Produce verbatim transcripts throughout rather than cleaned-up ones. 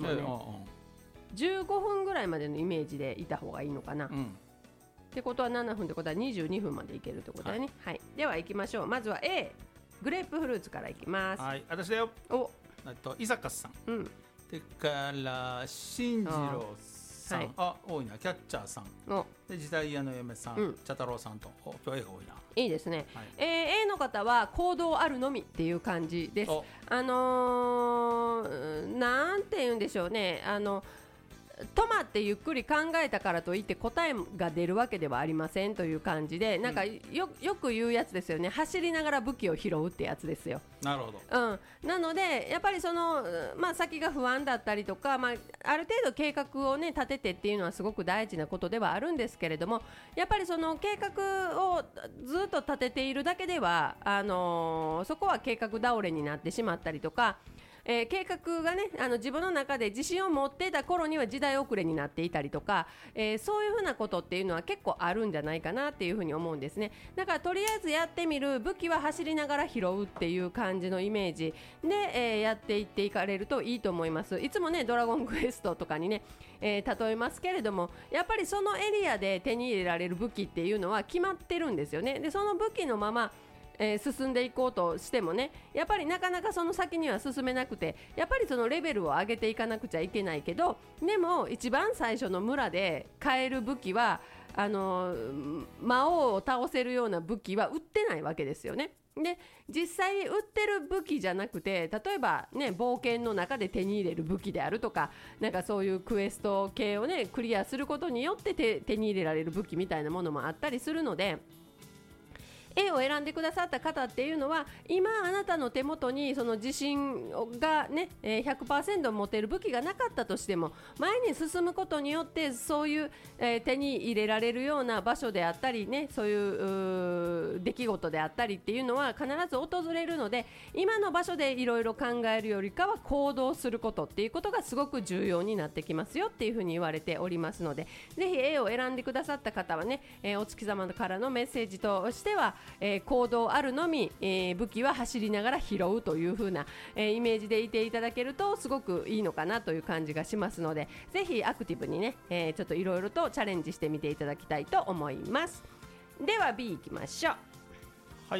もね、じゅうごふんぐらいまでのイメージでいた方がいいのかな、うん、ってことはななふんってことはにじゅうにふんまでいけるってことだよね、はいはい、では行きましょう。まずは A グレープフルーツからいきます。 はい、私だよ。 おと伊坂さん、うん、でから進次郎さん、はい、あ多いな。キャッチャーさんで時代屋の嫁さん、うん、茶太郎さんと今日 A が多いな。 いいですね、はい。えー、A の方は行動あるのみっていう感じです。あのー、なんて言うんでしょうね、あの止まってゆっくり考えたからといって答えが出るわけではありませんという感じで、なんか よ, よく言うやつですよね。走りながら武器を拾うってやつですよ。 なるほど、 うん、なのでやっぱりその、まあ、先が不安だったりとか、まあ、ある程度計画を、ね、立ててっていうのはすごく大事なことではあるんですけれども、やっぱりその計画をずっと立てているだけではあのー、そこは計画倒れになってしまったりとか、えー、計画がね、あの自分の中で自信を持っていた頃には時代遅れになっていたりとか、えー、そういうふうなことっていうのは結構あるんじゃないかなっていうふうに思うんですね。だからとりあえずやってみる、武器は走りながら拾うっていう感じのイメージで、えー、やっていっていかれるといいと思います。いつもねドラゴンクエストとかにね、えー、例えますけれども、やっぱりそのエリアで手に入れられる武器っていうのは決まってるんですよね。でその武器のままえー、進んでいこうとしてもね、やっぱりなかなかその先には進めなくて、やっぱりそのレベルを上げていかなくちゃいけないけど、でも一番最初の村で買える武器はあのー、魔王を倒せるような武器は売ってないわけですよね。で実際売ってる武器じゃなくて、例えば、ね、冒険の中で手に入れる武器であるとか、なんかそういうクエスト系を、ね、クリアすることによって手、手に入れられる武器みたいなものもあったりするので、A を選んでくださった方っていうのは、今あなたの手元にその自信が、ね、ひゃくパーセント 持てる武器がなかったとしても、前に進むことによってそういう、えー、手に入れられるような場所であったり、ね、そういう、う出来事であったりっていうのは必ず訪れるので、今の場所でいろいろ考えるよりかは行動することっていうことがすごく重要になってきますよっていうふうに言われておりますので、ぜひ A を選んでくださった方はね、えー、お月様からのメッセージとしては、えー、行動あるのみ、えー、武器は走りながら拾うという風な、えー、イメージでいていただけるとすごくいいのかなという感じがしますので、ぜひアクティブにね、えー、ちょっといろいろとチャレンジしてみていただきたいと思います。では B いきましょう。 はい、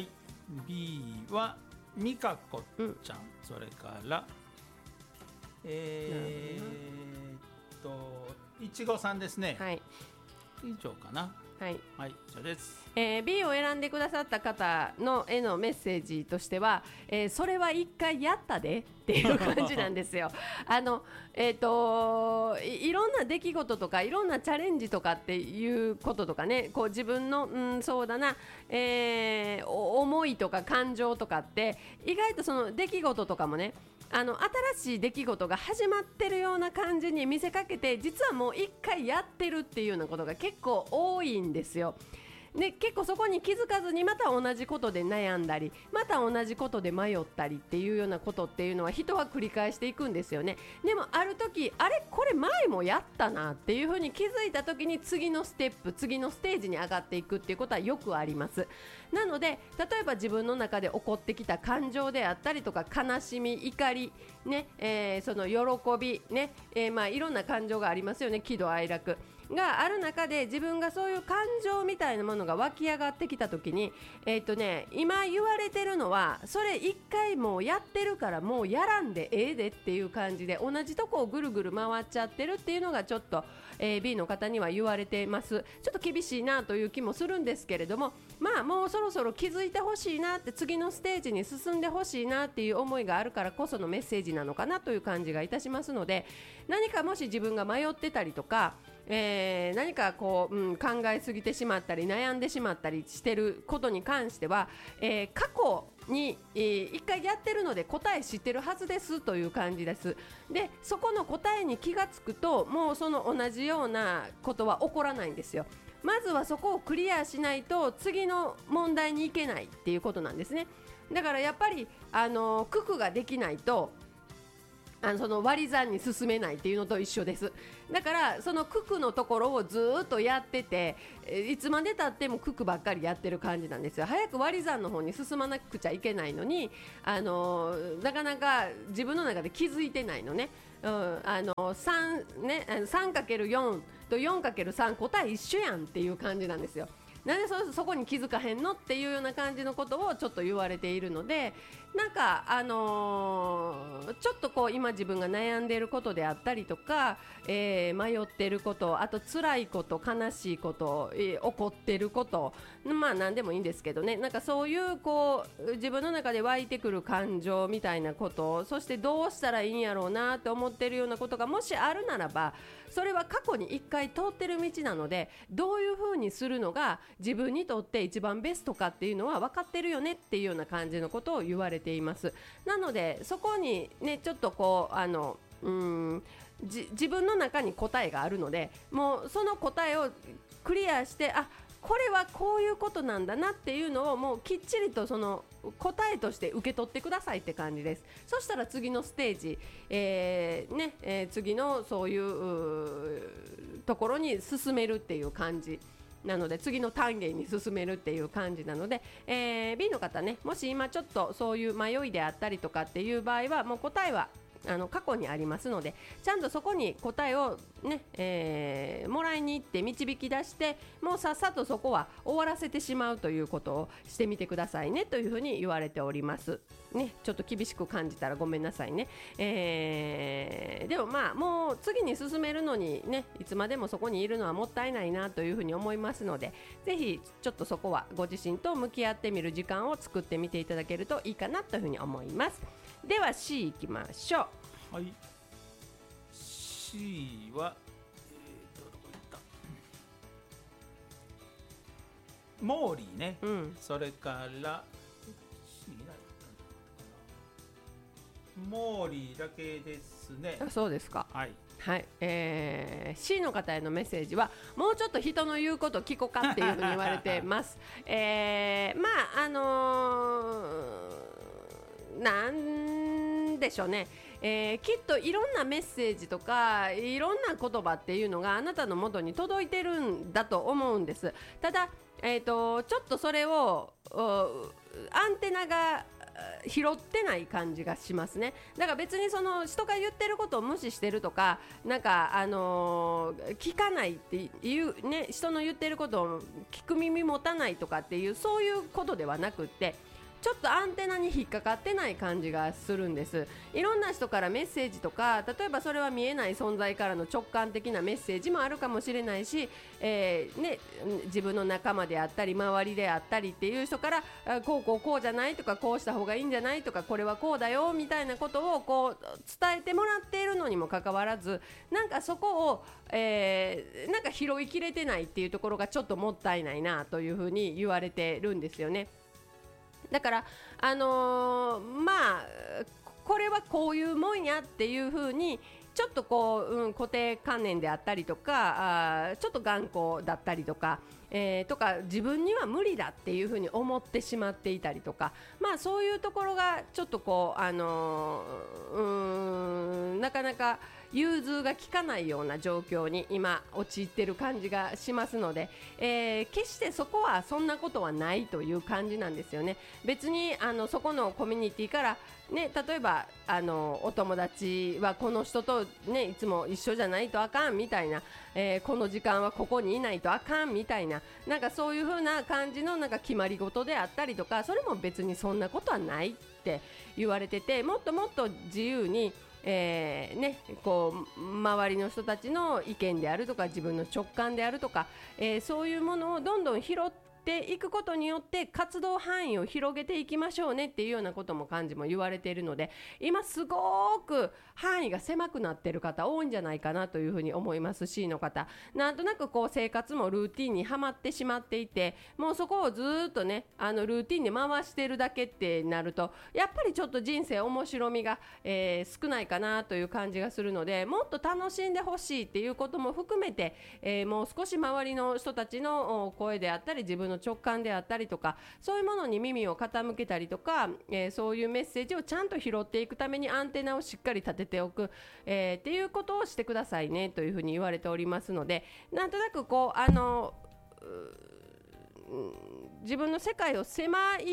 B はみかこちゃん、うん、それからえー、っといちごさんですね。はい、以上かな。はい、はい、以上です。 えー、B を選んでくださった方のへのメッセージとしては、えー、それは一回やったでっていう感じなんですよ。あの、えーと、い, いろんな出来事とかいろんなチャレンジとかっていうこととかね、こう自分の、うん、そうだな、えー、思いとか感情とかって意外とその出来事とかもね、あの新しい出来事が始まってるような感じに見せかけて、実はもう一回やってるっていうようなことが結構多いんですよ。で結構そこに気づかずにまた同じことで悩んだり、また同じことで迷ったりっていうようなことっていうのは人は繰り返していくんですよね。でもある時、あれこれ前もやったなっていう風に気づいた時に次のステップ、次のステージに上がっていくっていうことはよくあります。なので例えば自分の中で起こってきた感情であったりとか、悲しみ、怒り、ねえー、その喜び、ねえー、まあいろんな感情がありますよね。喜怒哀楽がある中で、自分がそういう感情みたいなものが湧き上がってきた時に、えーとね、今言われてるのは、それ一回もうやってるからもうやらんでええでっていう感じで、同じとこをぐるぐる回っちゃってるっていうのがちょっと、えー、B の方には言われてます。ちょっと厳しいなという気もするんですけれども、まあもうそろそろ気づいてほしいなって、次のステージに進んでほしいなっていう思いがあるからこそのメッセージなのかなという感じがいたしますので、何かもし自分が迷ってたりとか、えー、何かこう、うん、考えすぎてしまったり悩んでしまったりしてることに関しては、えー、過去に、えー、一回やってるので答え知ってるはずですという感じです。でそこの答えに気がつくと、もうその同じようなことは起こらないんですよ。まずはそこをクリアしないと次の問題に行けないっていうことなんですね。だからやっぱり、あのー、九九ができないとあのその割り算に進めないっていうのと一緒です。だからその九九のところをずっとやってて、いつまでたっても九九ばっかりやってる感じなんですよ。早く割り算の方に進まなくちゃいけないのに、あのなかなか自分の中で気づいてないのね。 うん、あのさんね さんかけるよん と よんかけるさん 答え一緒やんっていう感じなんですよ。なんで そ, そこに気づかへんのっていうような感じのことをちょっと言われているので、なんかあのー、ちょっとこう今自分が悩んでいることであったりとか、えー、迷っていること、あと辛いこと、悲しいこと、えー、怒ってること、まあ何でもいいんですけどね、なんかそういうこう自分の中で湧いてくる感情みたいなこと、そしてどうしたらいいんやろうなって思ってるようなことがもしあるならば、それは過去に一回通ってる道なので、どういう風にするのが自分にとって一番ベストかっていうのは分かってるよねっていうような感じのことを言われています。なのでそこにねちょっとこうあのうーんじ自分の中に答えがあるので、もうその答えをクリアして、あこれはこういうことなんだなっていうのをもうきっちりとその答えとして受け取ってくださいって感じです。そしたら次のステージ、えーねえー、次のそういう、うところに進めるっていう感じなので、次の単元に進めるっていう感じなので、えー、B の方ね、もし今ちょっとそういう迷いであったりとかっていう場合は、もう答えはあの過去にありますので、ちゃんとそこに答えをね、えー、もらいに行って導き出して、もうさっさとそこは終わらせてしまうということをしてみてくださいねというふうに言われておりますね。ちょっと厳しく感じたらごめんなさいね、えー、でもまあもう次に進めるのにね、いつまでもそこにいるのはもったいないなというふうに思いますので、ぜひちょっとそこはご自身と向き合ってみる時間を作ってみていただけるといいかなというふうに思います。では C いきましょう。 はい、 C は、えー、とどこ行ったモーリーね、うん、それから C いないかな、モーリーだけですね。 あ、そうですか。 はいはい、えー、C の方へのメッセージは、もうちょっと人の言うこと聞こかっていうふうに言われてます。えー、まああのー、なんでしょうね、えー、きっといろんなメッセージとかいろんな言葉っていうのがあなたの元に届いてるんだと思うんです。ただ、えーと、ちょっとそれをアンテナが拾ってない感じがしますね。だから別にその人が言ってることを無視してるとか、なんかあのー、聞かないっていうね、人の言ってることを聞く耳持たないとかっていう、そういうことではなくって、ちょっとアンテナに引っかかってない感じがするんです。いろんな人からメッセージとか、例えばそれは見えない存在からの直感的なメッセージもあるかもしれないし、えーね、自分の仲間であったり周りであったりっていう人から、こうこうこうじゃないとか、こうした方がいいんじゃないとか、これはこうだよみたいなことをこう伝えてもらっているのにもかかわらず、なんかそこを、えー、なんか拾いきれてないっていうところがちょっともったいないなというふうに言われてるんですよね。だから、あのー、まあこれはこういうもんやっていう風にちょっとこう、うん、固定観念であったりとか、あちょっと頑固だったりとか、えー、とか自分には無理だっていう風に思ってしまっていたりとか、まあそういうところがちょっとこう、あのー、うーんなかなか融通が利かないような状況に今陥っている感じがしますので、えー、決してそこはそんなことはないという感じなんですよね。別にあのそこのコミュニティからね、例えばあのお友達はこの人と、ね、いつも一緒じゃないとあかんみたいな、えー、この時間はここにいないとあかんみたいな、なんかそういう風な感じのなんか決まり事であったりとか、それも別にそんなことはないって言われてて、もっともっと自由にえーね、こう周りの人たちの意見であるとか自分の直感であるとか、えー、そういうものをどんどん拾っていくことによって活動範囲を広げていきましょうねっていうようなことも漢字も言われているので、今すごく範囲が狭くなっている方多いんじゃないかなというふうに思います。 C の方、なんとなくこう生活もルーティンにはまってしまっていて、もうそこをずっとねあのルーティンで回してるだけってなると、やっぱりちょっと人生面白みが、えー、少ないかなという感じがするので、もっと楽しんでほしいっていうことも含めて、えー、もう少し周りの人たちの声であったり自分の直感であったりとか、そういうものに耳を傾けたりとか、えー、そういうメッセージをちゃんと拾っていくためにアンテナをしっかり立てておく、えー、っていうことをしてくださいねというふうに言われておりますので、なんとなくこうあの自分の世界を狭い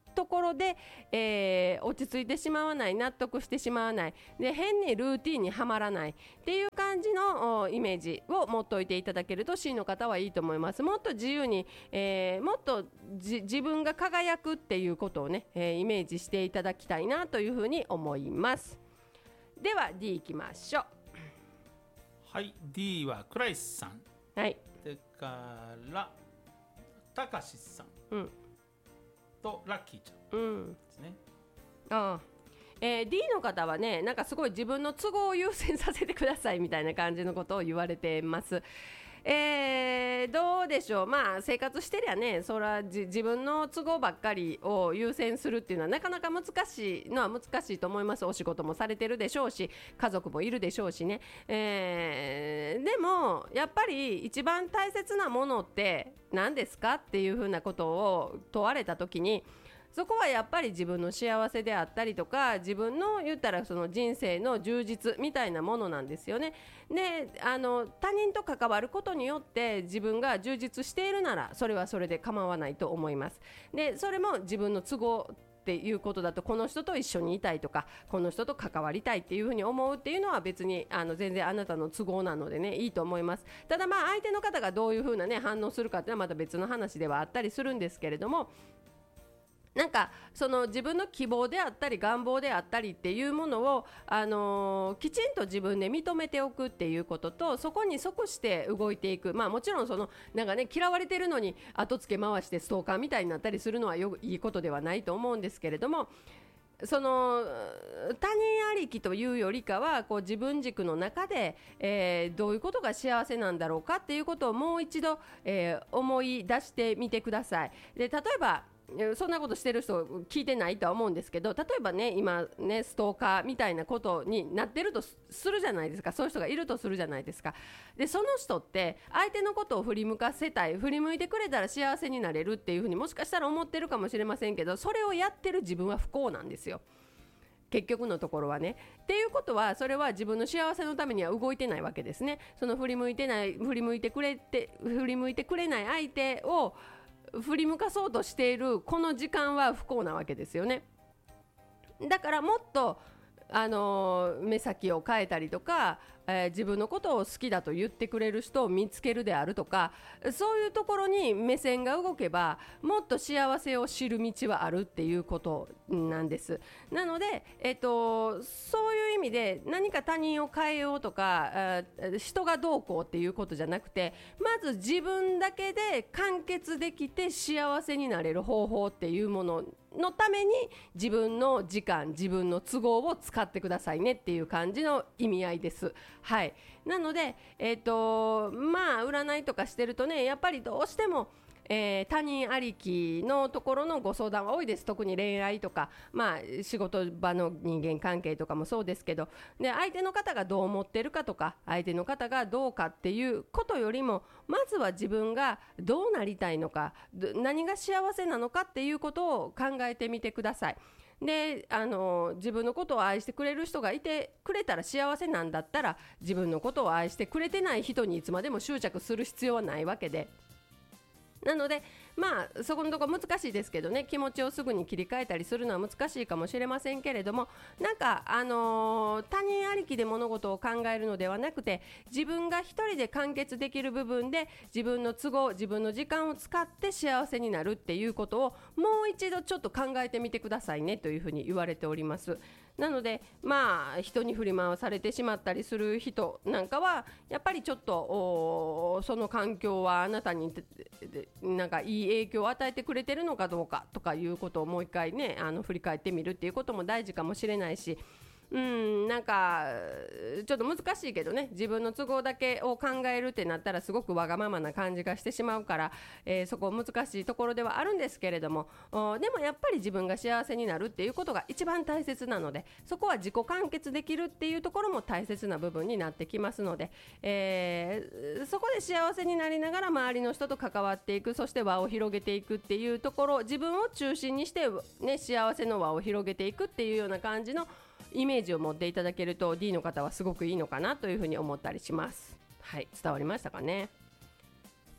ところで、えー、落ち着いてしまわない、納得してしまわないで、変にルーティンにはまらないっていう感じのイメージを持っておいていただけると シー の方はいいと思います。もっと自由に、えー、もっとじ自分が輝くっていうことをね、えー、イメージしていただきたいなというふうに思います。では ディー いきましょう。 はい、 ディー はクライスさん、 はい、 それからたかしさん、うん、とラッキーちゃんですね、 うん、ああ、えー、ディー の方はね、なんかすごい自分の都合を優先させてくださいみたいな感じのことを言われてます。えー、どうでしょう。まあ生活してりゃね、そらじ自分の都合ばっかりを優先するっていうのはなかなか難しいのは難しいと思います。お仕事もされてるでしょうし、家族もいるでしょうしね、えー、でもやっぱり一番大切なものって何ですかっていうふうなことを問われた時に、そこはやっぱり自分の幸せであったりとか、自分の言ったらその人生の充実みたいなものなんですよね。で、あの他人と関わることによって自分が充実しているならそれはそれで構わないと思います。で、それも自分の都合っていうことだと、この人と一緒にいたいとか、この人と関わりたいっていうふうに思うっていうのは別にあの全然あなたの都合なのでね、いいと思います。ただまあ相手の方がどういうふうなね反応するかっていうのはまた別の話ではあったりするんですけれども、なんかその自分の希望であったり願望であったりっていうものを、あのー、きちんと自分で認めておくっていうことと、そこに即して動いていく。まあもちろんそのなんかね、嫌われてるのに後付け回してストーカーみたいになったりするのはよいいことではないと思うんですけれども、その他人ありきというよりかはこう自分軸の中で、えー、どういうことが幸せなんだろうかっていうことをもう一度、えー、思い出してみてください。で、例えばそんなことしてる人聞いてないとは思うんですけど、例えばね今ねストーカーみたいなことになってるとするじゃないですか。そういう人がいるとするじゃないですか。で、その人って相手のことを振り向かせたい、振り向いてくれたら幸せになれるっていうふうにもしかしたら思ってるかもしれませんけど、それをやってる自分は不幸なんですよ、結局のところはね。っていうことは、それは自分の幸せのためには動いてないわけですね。その振り向いてない振り向いてくれて振り向いてくれない相手を振り向かそうとしているこの時間は不幸なわけですよね。だからもっとあの目先を変えたりとか、えー、自分のことを好きだと言ってくれる人を見つけるであるとか、そういうところに目線が動けばもっと幸せを知る道はあるっていうことなんです。なので、えっと、そういう意味で何か他人を変えようとか人がどうこうっていうことじゃなくて、まず自分だけで完結できて幸せになれる方法っていうもののために自分の時間、自分の都合を使ってくださいねっていう感じの意味合いです。はい。なので、えっと、まあ占いとかしてるとね、やっぱりどうしてもえー、他人ありきのところのご相談は多いです。特に恋愛とか、まあ、仕事場の人間関係とかもそうですけど、で相手の方がどう思ってるかとか、相手の方がどうかっていうことよりも、まずは自分がどうなりたいのか、何が幸せなのかっていうことを考えてみてください。で、あの自分のことを愛してくれる人がいてくれたら幸せなんだったら、自分のことを愛してくれてない人にいつまでも執着する必要はないわけで、なのでまあそこのところ難しいですけどね、気持ちをすぐに切り替えたりするのは難しいかもしれませんけれども、なんかあのー、他人ありきで物事を考えるのではなくて、自分が一人で完結できる部分で自分の都合、自分の時間を使って幸せになるっていうことをもう一度ちょっと考えてみてくださいねというふうに言われております。なのでまあ人に振り回されてしまったりする人なんかはやっぱりちょっとその環境はあなたになんかいい影響を与えてくれてるのかどうかとかいうことをもう一回ね、あの振り返ってみるっていうことも大事かもしれないし、うんなんかちょっと難しいけどね、自分の都合だけを考えるってなったらすごくわがままな感じがしてしまうから、えー、そこ難しいところではあるんですけれども、でもやっぱり自分が幸せになるっていうことが一番大切なので、そこは自己完結できるっていうところも大切な部分になってきますので、えー、そこで幸せになりながら周りの人と関わっていく、そして輪を広げていくっていうところ、自分を中心にして、ね、幸せの輪を広げていくっていうような感じのイメージを持っていただけると ディー の方はすごくいいのかなというふうに思ったりします。はい、伝わりましたかね。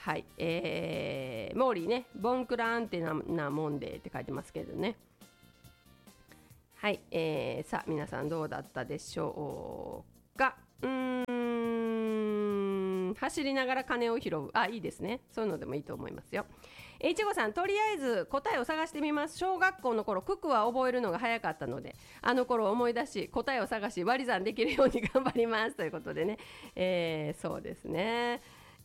はい、えー、モーリーね、ボンクラアンテナなもんでって書いてますけどね。はい、えー、さあ皆さんどうだったでしょうか。うーん、走りながら金を拾う、あ、いいですね、そういうのでもいいと思いますよ。いちごさん、とりあえず答えを探してみます。小学校の頃九九は覚えるのが早かったので、あの頃を思い出し答えを探し割り算できるように頑張りますということでね、えー、そうですね、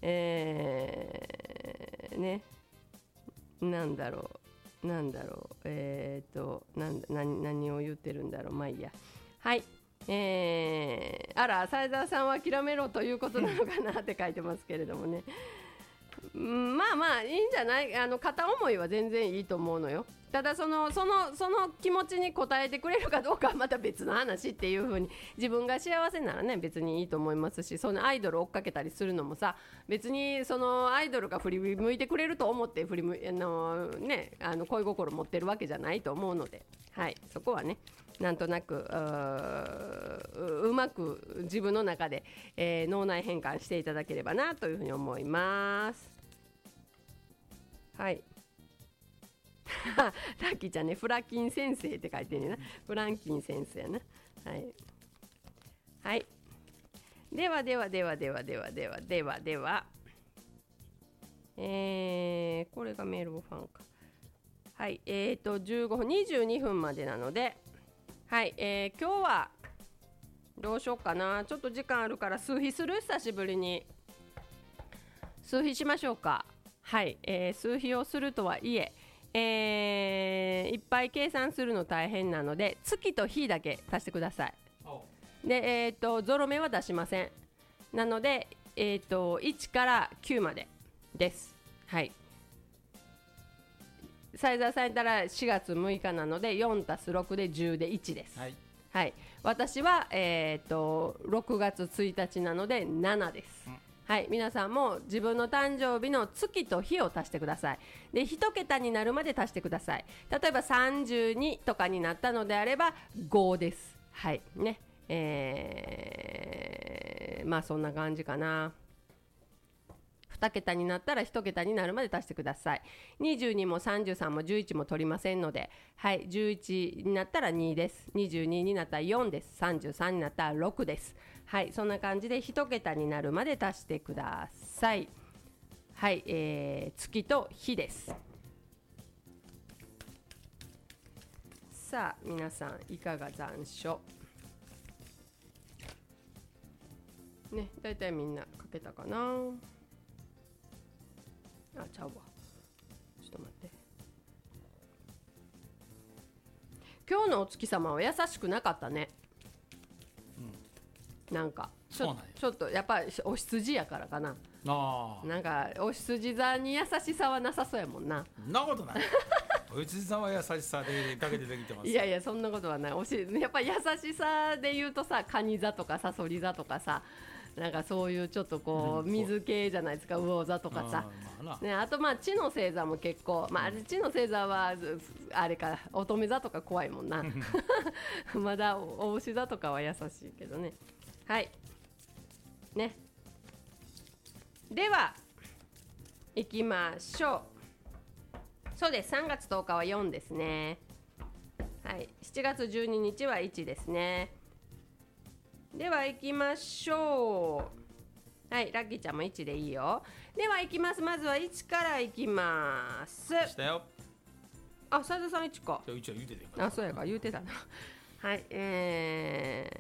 えー、ね、なんだろうなんだろうえーとなん何何を言ってるんだろう、まあいいや。はい、えー、あら斉沢さんは諦めろということなのかなって書いてますけれどもね、うん、まあまあいいんじゃない、あの片思いは全然いいと思うのよ。ただそのそのその気持ちに応えてくれるかどうかはまた別の話っていう風に、自分が幸せならね別にいいと思いますし、そのアイドル追っかけたりするのもさ、別にそのアイドルが振り向いてくれると思って振り向あのねあの恋心持ってるわけじゃないと思うので、はい、そこはねなんとなく う, うまく自分の中で、えー、脳内変換していただければなというふうに思います。はい。ラッキーちゃんね、フラキン先生って書いてるねな。フランキン先生やな。はい。はい。ではではではではではではではでは。えー、これがメールファンか。はい。えーと、じゅうごふん、にじゅうにふんまでなので、はい。えー、今日は、どうしようかな。ちょっと時間あるから数比する？久しぶりに。数比しましょうか。はい。えー、数比をするとはいえ、えー、いっぱい計算するの大変なので月と日だけ足してください。で、えーと、ゾロ目は出しません。なので、えーと、いちからきゅうまでです。はい。サイザーさんやったらしがつむいかなので よんたすろく でじゅうでいちです。はい。はい、私は、えーと、ろくがつついたちなのでななです。うん、はい、皆さんも自分の誕生日の月と日を足してください。で、いち桁になるまで足してください。例えばさんじゅうにとかになったのであればごです。はいね、えー、まあそんな感じかな。に桁になったらいち桁になるまで足してください。にじゅうにもさんじゅうさんもじゅういちも取りませんので、はい、じゅういちになったらにです。にじゅうにになったらよんです。さんじゅうさんになったらろくです。はい、そんな感じでいち桁になるまで足してください。はい、えー、月と日です。さあ皆さんいかが残暑ね、だいたいみんな書けたかな。あ、ちゃうわ。ちょっと待って。今日のお月様は優しくなかったね。うん、なんかち ょ, ちょっとやっぱりお羊やからかな。あ、なんかお羊座に優しさはなさそうやもんな。 そんなことない。お羊座は優しさでかけてできてます。 いやいやそんなことはない。おしやっぱり優しさで言うとさ、蟹座とかさそり座とかさ、なんかそういうちょっとこう水系じゃないですか、魚座とかさ、ね、あとまあ地の星座も結構、まあ地の星座はあれか乙女座とか怖いもんな。まだお牛座とかは優しいけどね。はいね、では行きましょう。そうです、さんがつとおかはよんですね。はい、しちがつじゅうににちはいちですね。では行きましょう。はい、ラッキーちゃんもいちでいいよ。では行きます。まずはいちから行きます。 したよ。 あ、斉田さんいちか。 じゃあいちは言うてて。 あ、そうやか言うてたな。はい、え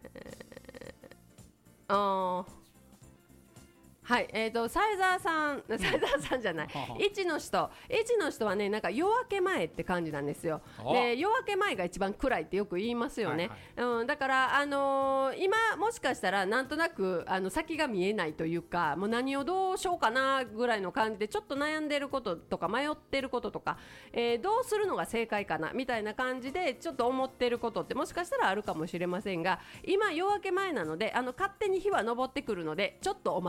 ー、あーはい、えーと、斉沢さん、斉沢さんじゃない、いちの人、いちの人はね、なんか夜明け前って感じなんですよ。で、夜明け前が一番暗いってよく言いますよね。はいはい、うん、だから、あのー、今もしかしたらなんとなくあの先が見えないというか、もう何をどうしようかなぐらいの感じでちょっと悩んでることとか迷ってることとか、えー、どうするのが正解かなみたいな感じでちょっと思ってることってもしかしたらあるかもしれませんが、今夜明け前なので、あの勝手に日は昇ってくるのでちょっとお待ちをと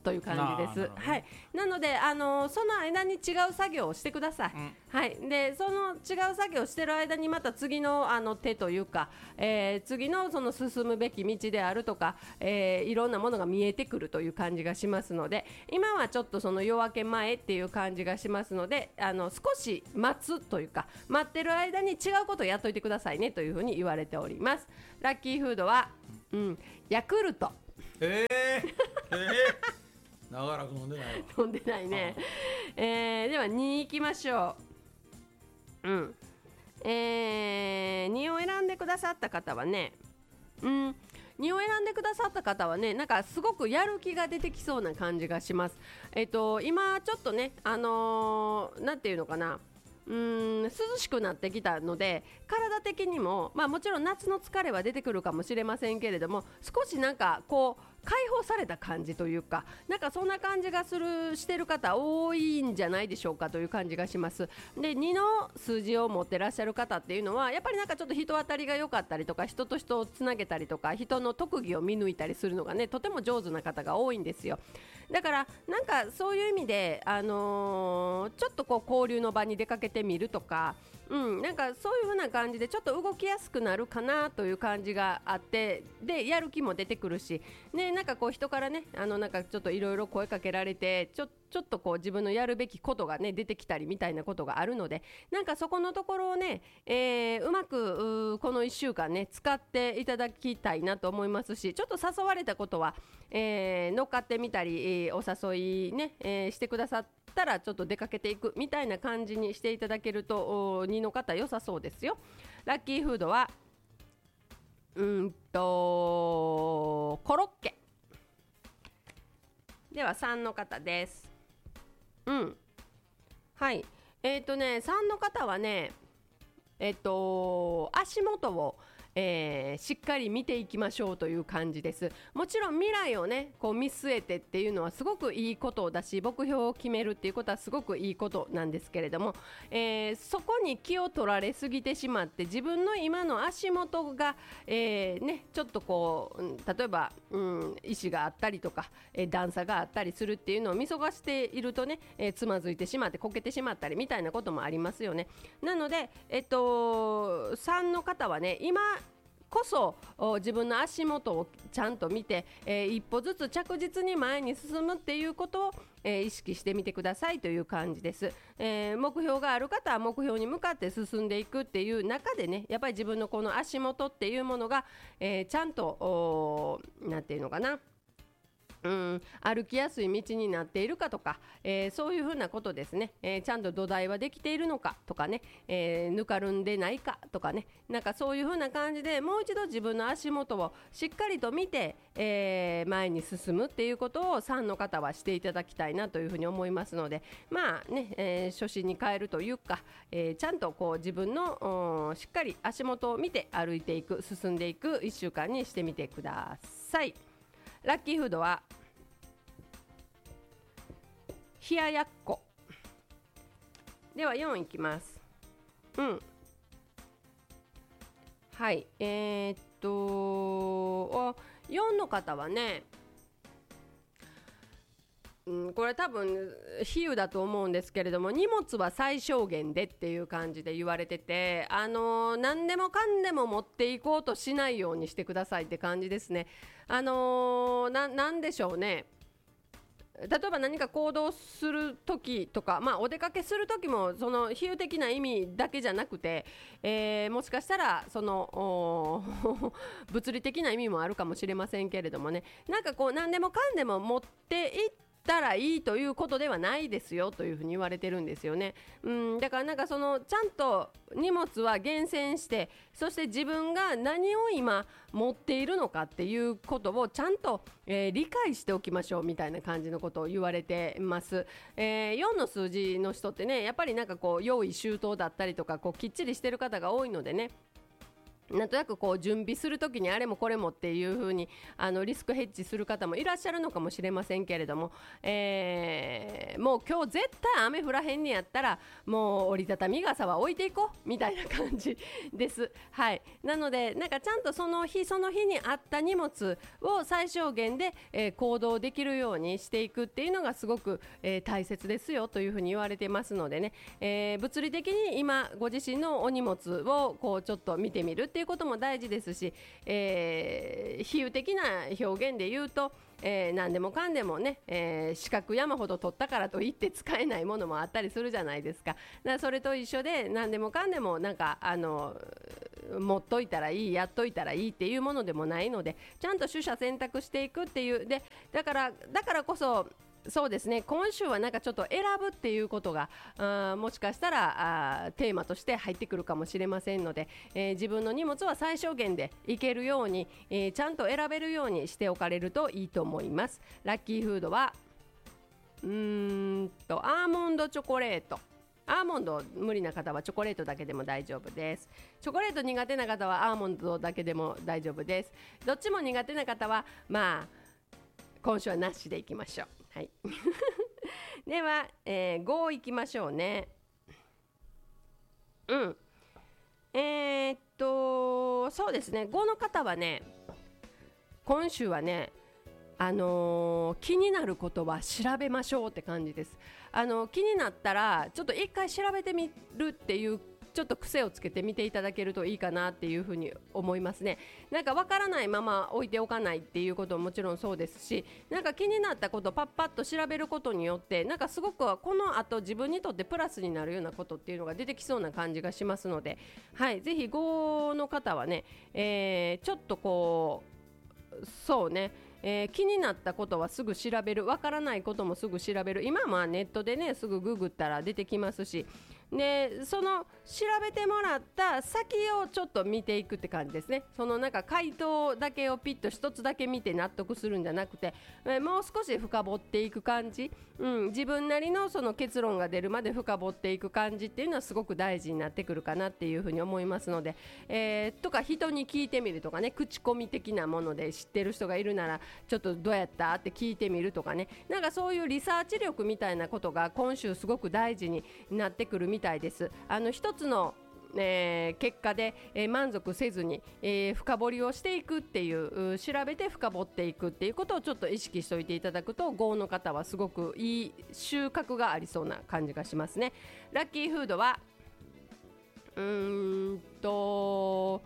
という感じです。はい、なので、あのー、その間に違う作業をしてください、うん、はい、でその違う作業をしてる間にまた次の、あの手というか、えー、次のその進むべき道であるとか、えー、いろんなものが見えてくるという感じがしますので、今はちょっとその夜明け前っていう感じがしますので、あの少し待つというか、待ってる間に違うことをやっといてくださいねというふうに言われております。ラッキーフードは、うん、ヤクルト。 えー、えー、長らく飲んでないわ。 飲んでないね。えー、ではにいきましょう。うん。えー、にを選んでくださった方はね、うん、にを選んでくださった方はね、なんかすごくやる気が出てきそうな感じがします。えっと今ちょっとね、あのー、なんていうのかな、うーん涼しくなってきたので、体的にも、まあ、もちろん夏の疲れは出てくるかもしれませんけれども、少しなんかこう解放された感じというか、なんかそんな感じがするしてる方多いんじゃないでしょうかという感じがします。で、にの数字を持ってらっしゃる方っていうのはやっぱりなんかちょっと人当たりが良かったりとか、人と人をつなげたりとか、人の特技を見抜いたりするのがね、とても上手な方が多いんですよ。だからなんかそういう意味で、あのー、ちょっとこう交流の場に出かけてみるとか、うん、なんかそういう風な感じでちょっと動きやすくなるかなという感じがあって、でやる気も出てくるし、ね、なんかこう人からね、あのなんかちょっといろいろ声かけられて、ちょちょっとこう自分のやるべきことがね出てきたりみたいなことがあるので、なんかそこのところをね、えー、うまくこのいっしゅうかんね使っていただきたいなと思いますし、ちょっと誘われたことは、えー、乗っかってみたり、えー、お誘いね、えー、してくださったらちょっと出かけていくみたいな感じにしていただけるとにの方良さそうですよ。ラッキーフードはうんとコロッケではさんの方です。うん、はい、えっとねさんの方はね、えっと足元を、えー、しっかり見ていきましょうという感じです。もちろん未来をねこう見据えてっていうのはすごくいいことだし、目標を決めるっていうことはすごくいいことなんですけれども、えー、そこに気を取られすぎてしまって、自分の今の足元が、えーね、ちょっとこう、うん、例えば、うん、石があったりとか、えー、段差があったりするっていうのを見過ごしているとね、えー、つまずいてしまってこけてしまったりみたいなこともありますよね。なので、えっと、さんの方はね、今こそ自分の足元をちゃんと見て、えー、一歩ずつ着実に前に進むっていうことを、えー、意識してみてくださいという感じです。えー、目標がある方は目標に向かって進んでいくっていう中でね、やっぱり自分のこの足元っていうものが、えー、ちゃんとなんていうのかな、うん、歩きやすい道になっているかとか、えー、そういうふうなことですね、えー、ちゃんと土台はできているのかとかね、えー、ぬかるんでないかとかね、なんかそういうふうな感じでもう一度自分の足元をしっかりと見て、えー、前に進むっていうことをさんの方はしていただきたいなというふうに思いますので、まあね、えー、初心に変えるというか、えー、ちゃんとこう自分のしっかり足元を見て歩いていく、進んでいくいっしゅうかんにしてみてください。ラッキーフードは冷ややっこではよんいきます。うん、はい、えー、っとよんの方はね、うん、これ多分比喩だと思うんですけれども、荷物は最小限でっていう感じで言われてて、あのー、何でもかんでも持っていこうとしないようにしてくださいって感じですね。あのー、な、なんでしょうね、例えば何か行動するときとか、まあ、お出かけするときもその比喩的な意味だけじゃなくて、えー、もしかしたらその物理的な意味もあるかもしれませんけれどもね、なんかこう何でもかんでも持っていったらいいということではないですよというふうに言われてるんですよね。うん、だからなんかそのちゃんと荷物は厳選して、そして自分が何を今持っているのかっていうことをちゃんと、えー、理解しておきましょうみたいな感じのことを言われてます。えー、よんの数字の人ってね、やっぱりなんかこう用意周到だったりとか、こうきっちりしてる方が多いのでね、 なんとなくこう準備するときにあれもこれもっていう風にあのリスクヘッジする方もいらっしゃるのかもしれませんけれども、えー、もう今日絶対雨降らへんにやったらもう折りたたみ傘は置いていこうみたいな感じです。はい、なのでなんかちゃんとその日その日にあった荷物を最小限で、えー、行動できるようにしていくっていうのがすごく、えー、大切ですよというふうに言われてますのでね、えー、物理的に今ご自身のお荷物をこうちょっと見てみるっていうことも大事ですし、えー、比喩的な表現で言うと、えー、何でもかんでもね、えー、四角山ほど取ったからといって使えないものもあったりするじゃないですか。だからそれと一緒で何でもかんでもなんかあの持っといたらいいやっといたらいいっていうものでもないので、ちゃんと取捨選択していくっていうでだからだからこそそうですね、今週はなんかちょっと選ぶっていうことがあもしかしたらあテーマとして入ってくるかもしれませんので、えー、自分の荷物は最小限でいけるように、えー、ちゃんと選べるようにしておかれるといいと思います。ラッキーフードはうーんとアーモンドチョコレート。アーモンド無理な方はチョコレートだけでも大丈夫です。チョコレート苦手な方はアーモンドだけでも大丈夫です。どっちも苦手な方はまあ今週はなしでいきましょう。はい、では、えー、ごいきましょうね。うんえー、っとそうですね、ごの方はね今週はねあのー、気になることは調べましょうって感じです。あのー、気になったらちょっと一回調べてみるっていうちょっと癖をつけてみていただけるといいかなっていうふうに思いますね。なんかわからないまま置いておかないっていうことももちろんそうですし、なんか気になったことをパッパッと調べることによってなんかすごくこの後自分にとってプラスになるようなことっていうのが出てきそうな感じがしますので、はい、ぜひごの方はね、えー、ちょっとこうそうねえー、気になったことはすぐ調べる、わからないこともすぐ調べる。今はまあネットでねすぐググったら出てきますし、でその調べてもらった先をちょっと見ていくって感じですね。そのなんか回答だけをピッと一つだけ見て納得するんじゃなくて、えー、もう少し深掘っていく感じ、うん、自分なりのその結論が出るまで深掘っていく感じっていうのはすごく大事になってくるかなっていうふうに思いますので、えー、とか人に聞いてみるとかね、口コミ的なもので知ってる人がいるならちょっとどうやったって聞いてみるとかね、なんかそういうリサーチ力みたいなことが今週すごく大事になってくるみたいです。あの一つのえー、結果で、えー、満足せずに、えー、深掘りをしていくっていう調べて深掘っていくっていうことをちょっと意識しておいていただくとごの方はすごくいい収穫がありそうな感じがしますね。ラッキーフードはうーんと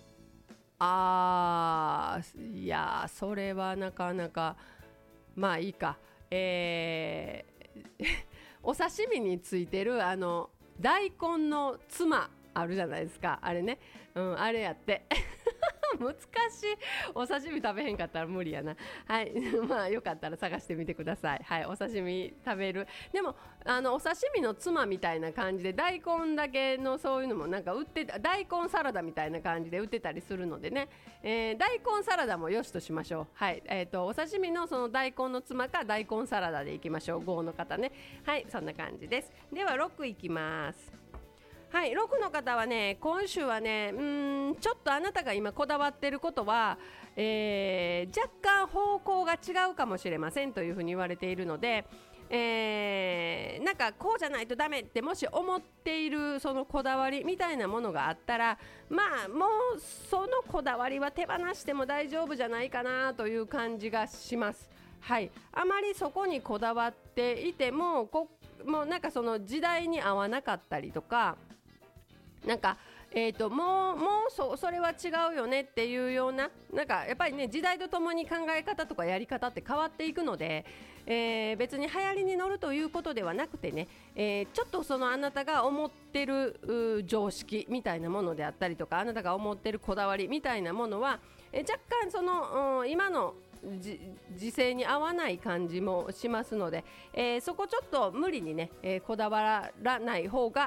あーいやそれはなかなかまあいいか、えー、お刺身についてるあの大根のつまあるじゃないですか、あれね、うん、あれやって難しい。お刺身食べへんかったら無理やな。はいまあよかったら探してみてください。はい、お刺身食べる。でもあのお刺身のつまみたいな感じで大根だけのそういうのもなんか売ってた、大根サラダみたいな感じで売ってたりするのでね、えー、大根サラダもよしとしましょう。はい、えーとお刺身のその大根のつまか大根サラダでいきましょう。ごの方ね。はい、そんな感じです。ではろくいきます。はい、ろくの方はね今週はねうーんちょっとあなたが今こだわってることは、えー、若干方向が違うかもしれませんというふうに言われているので、えー、なんかこうじゃないとダメってもし思っているそのこだわりみたいなものがあったら、まあもうそのこだわりは手放しても大丈夫じゃないかなという感じがします。はい、あまりそこにこだわっていてもこもうなんかその時代に合わなかったりとか、なんかえーともう、もう そ, それは違うよねっていうような、なんかやっぱりね時代とともに考え方とかやり方って変わっていくので、えー、別に流行りに乗るということではなくてね、えー、ちょっとそのあなたが思ってる常識みたいなものであったりとか、あなたが思ってるこだわりみたいなものは、えー、若干その、うん、今の時勢に合わない感じもしますので、えー、そこちょっと無理にね、えー、こだわらない方が、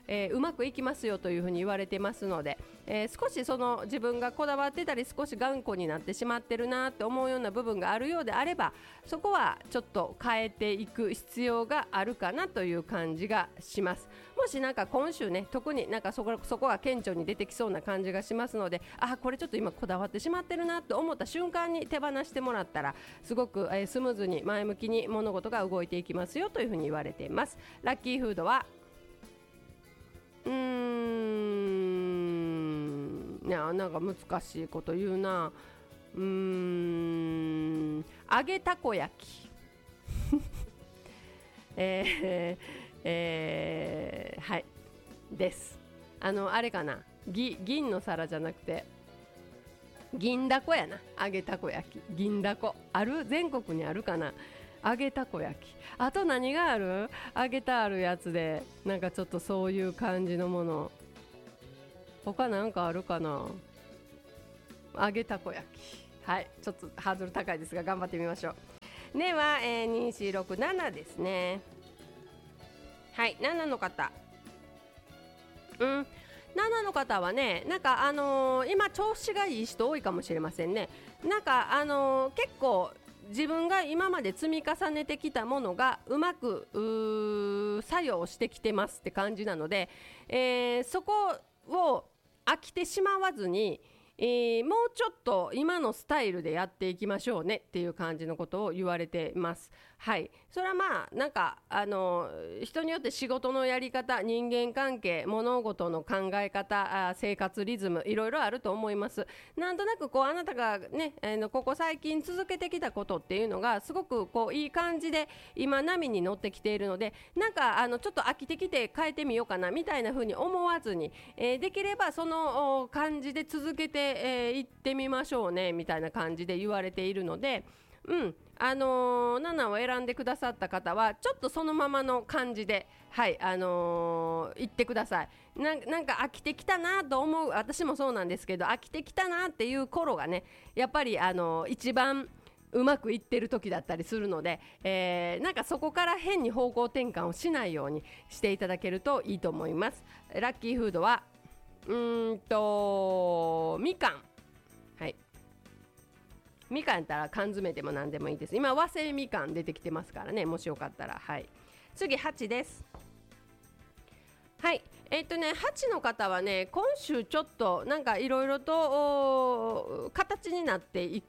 えー、うまくいきますよというふうに言われてますので、えー、少しその自分がこだわってたり少し頑固になってしまってるなって思うような部分があるようであれば、そこはちょっと変えていく必要があるかなという感じがします。もしなんか今週ね、特になんかそこ、そこが顕著に出てきそうな感じがしますので、あ、これちょっと今こだわってしまってるなと思った瞬間に手放してもらったらすごく、えー、スムーズに前向きに物事が動いていきますよというふうに言われています。ラッキーフードはうーん、いや、なんか難しいこと言うな。うーん、揚げたこ焼きえーえー、はいです。あのあれかな、ぎ銀の皿じゃなくて銀だこやな。揚げたこ焼き、銀だこある？全国にあるかな、揚げたこ焼き。あと何がある？揚げたあるやつでなんかちょっとそういう感じのもの、他なんかあるかな。揚げたこ焼き、はい、ちょっとハードル高いですが頑張ってみましょう。では、えー、に、し、ろく、ななですね。はい、ななの方、うん、ななの方はね、なんかあのー、今調子がいい人多いかもしれませんね。なんかあのー、結構自分が今まで積み重ねてきたものがうまくう作用してきてますって感じなので、えー、そこを飽きてしまわずに、えー、もうちょっと今のスタイルでやっていきましょうねっていう感じのことを言われています。はい、それはまあなんかあの人によって仕事のやり方、人間関係、物事の考え方、あ生活リズム、いろいろあると思います。なんとなくこうあなたがね、あのここ最近続けてきたことっていうのがすごくこういい感じで今波に乗ってきているので、なんかあのちょっと飽きてきて変えてみようかなみたいな風に思わずに、えー、できればその感じで続けてい、えー、ってみましょうねみたいな感じで言われているので、うん、あのー、ななを選んでくださった方はちょっとそのままの感じで、はい、あのー、言ってください。な, なんか飽きてきたなと思う、私もそうなんですけど、飽きてきたなっていう頃がね、やっぱり、あのー、一番うまくいってる時だったりするので、えー、なんかそこから変に方向転換をしないようにしていただけるといいと思います。ラッキーフードはうーんとみかん、はい、みかんやったら缶詰でも何でもいいです。今和製みかん出てきてますからね、もしよかったら。はい、次はちです。はい、えっとねはちの方はね、今週ちょっとなんかいろいろと形になってい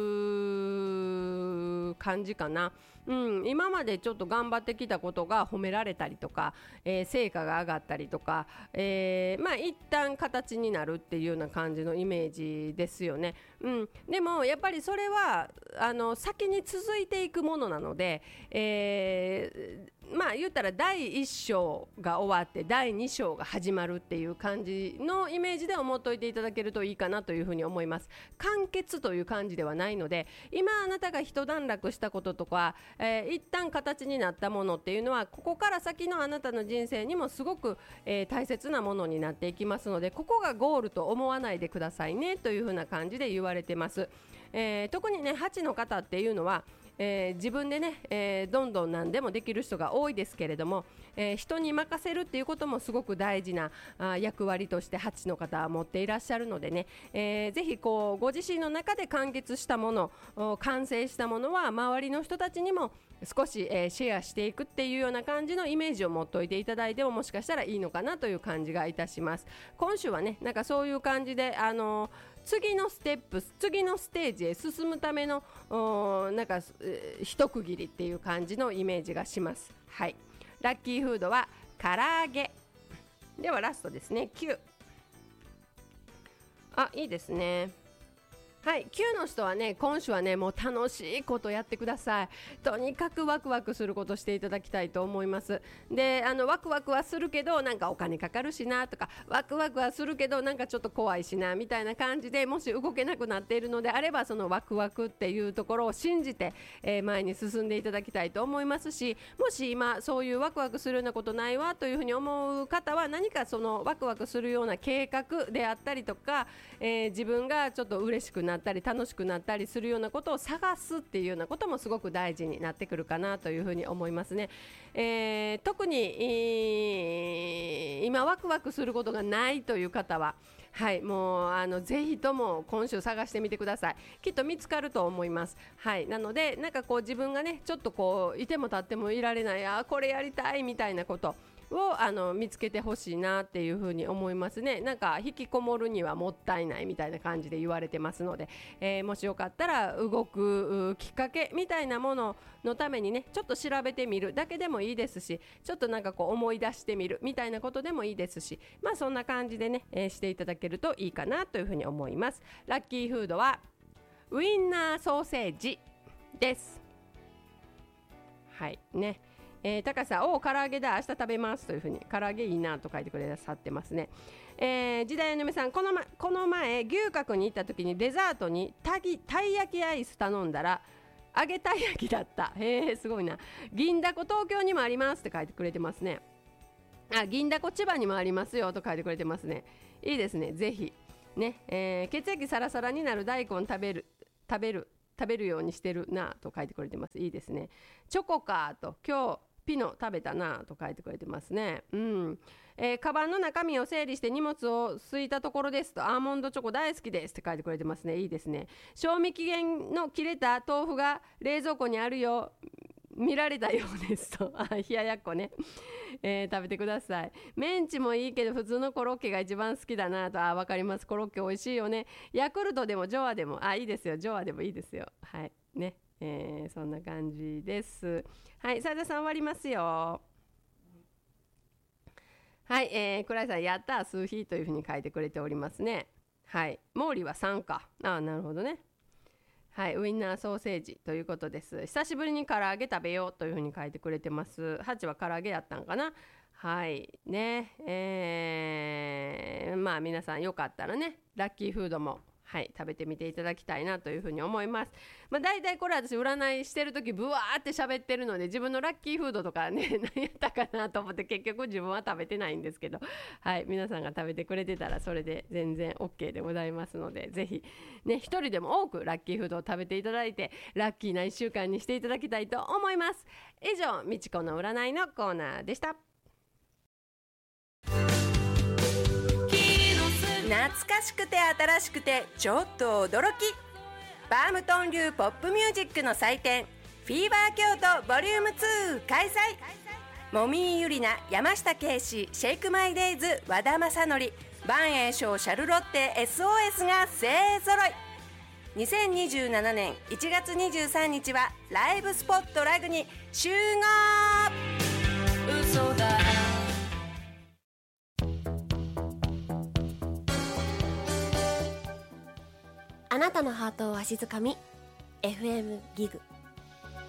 く感じかな。うん、今までちょっと頑張ってきたことが褒められたりとか、えー、成果が上がったりとか、えー、まあ一旦形になるっていうような感じのイメージですよね。うん、でもやっぱりそれはあの先に続いていくものなので、えーまあ言ったらだいいっ章が終わってだいに章が始まるっていう感じのイメージで思っておいていただけるといいかなというふうに思います。完結という感じではないので、今あなたが一段落したこととか、えー、一旦形になったものっていうのはここから先のあなたの人生にもすごく、えー、大切なものになっていきますので、ここがゴールと思わないでくださいねというふうな感じで言われてます。えー、特にねはちの方っていうのはえー、自分でね、えー、どんどん何でもできる人が多いですけれども、えー、人に任せるっていうこともすごく大事なあ役割としてはちの方は持っていらっしゃるのでね、えー、ぜひこうご自身の中で完結したもの、完成したものは周りの人たちにも少し、えー、シェアしていくっていうような感じのイメージを持っておいていただいてももしかしたらいいのかなという感じがいたします。今週はねなんかそういう感じで、あのー次のステップ、次のステージへ進むためのなんか、えー、一区切りっていう感じのイメージがします。はい、ラッキーフードは唐揚げではラストですね。きゅう、あ、いいですね。はい、きゅうの人はね今週はねもう楽しいことやってください。とにかくワクワクすることしていただきたいと思います。で、あのワクワクはするけどなんかお金かかるしなとか、ワクワクはするけどなんかちょっと怖いしなみたいな感じで、もし動けなくなっているのであればそのワクワクっていうところを信じて、えー、前に進んでいただきたいと思いますし、もし今そういうワクワクするようなことないわというふうに思う方は何かそのワクワクするような計画であったりとか、えー、自分がちょっと嬉しくななったり楽しくなったりするようなことを探すっていうようなこともすごく大事になってくるかなというふうに思いますね。えー、特に、えー、今ワクワクすることがないという方は、はい、もうあのぜひとも今週探してみてください。きっと見つかると思います。はい、なのでなんかこう自分がねちょっとこういても立ってもいられない、あこれやりたいみたいなことをあの見つけてほしいなっていうふうに思いますね。なんか引きこもるにはもったいないみたいな感じで言われてますので、えー、もしよかったら動くきっかけみたいなもののためにねちょっと調べてみるだけでもいいですし、ちょっとなんかこう思い出してみるみたいなことでもいいですし、まあそんな感じでね、えー、していただけるといいかなというふうに思います。ラッキーフードはウインナーソーセージです。はいね、えー、高橋さん、お唐揚げだ明日食べますというふうに唐揚げいいなと書いてくださってますね。えー、時代の嫁さん、この、ま、この前牛角に行った時にデザートにたぎたい焼きアイス頼んだら揚げたい焼きだった。へーすごいな。銀だこ東京にもありますって書いてくれてますね。あ、銀だこ千葉にもありますよと書いてくれてますね。いいですね、ぜひね、えー、血液サラサラになる大根食べる食べる食べるようにしてるなと書いてくれてます。いいですね。チョコかと今日ピノ食べたなと書いてくれてますね。うん、えー、カバンの中身を整理して荷物をすいたところですとアーモンドチョコ大好きですって書いてくれてますね。いいですね。賞味期限の切れた豆腐が冷蔵庫にあるよ見られたようですとあ冷ややっこね、えー、食べてください。メンチもいいけど普通のコロッケが一番好きだなと。あ分かります。コロッケ美味しいよね。ヤクルトでもジョアでもあいいですよ。ジョアでもいいですよ。はいね、えー、そんな感じです。はい、斉田さん終わりますよ。はい、えー、倉井さんやった数日というふうに書いてくれておりますね。はい、毛利はさんか。あなるほどね。はい、ウインナーソーセージということです。久しぶりに唐揚げ食べようというふうに書いてくれてます。はちは唐揚げやったんかな。はいね、えー、まあ皆さんよかったらねラッキーフードもはい食べてみていただきたいなというふうに思います。まあ大体これ私占いしてる時ブワーって喋ってるので自分のラッキーフードとかね何やったかなと思って結局自分は食べてないんですけど、はい皆さんが食べてくれてたらそれで全然 OK でございますので、ぜひね一人でも多くラッキーフードを食べていただいてラッキーないっしゅうかんにしていただきたいと思います。以上みちこの占いのコーナーでした。 懐かしくて新しくてちょっと驚き、バームトン流ポップミュージックの祭典フィーバー京都ボリュームツー開催。もみいゆりな、山下圭史、シェイクマイデイズ、和田正則、万栄翔、シャルロッテ エスオーエス が勢ぞろい。にせんにじゅうななねんいちがつにじゅうさんにちはライブスポットラグに集合。嘘だ。 あなたのハートをわしづかみ エフエム ギグ。